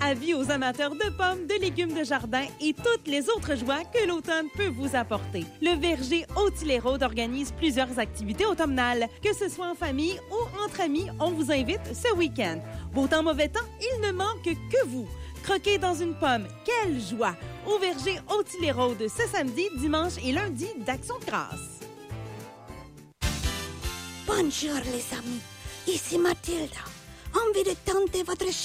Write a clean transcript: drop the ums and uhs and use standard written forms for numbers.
Avis aux amateurs de pommes, de légumes de jardin et toutes les autres joies que l'automne peut vous apporter. Le verger Haut-Hilaire-Rôde organise plusieurs activités automnales. Que ce soit en famille ou entre amis, on vous invite ce week-end. Beau temps, mauvais temps, il ne manque que vous. Croquer dans une pomme, quelle joie! Au verger Haut-Hilaire-Rôde ce samedi, dimanche et lundi d'Action de grâce. Bonjour les amis, ici Mathilda. Envie de tenter votre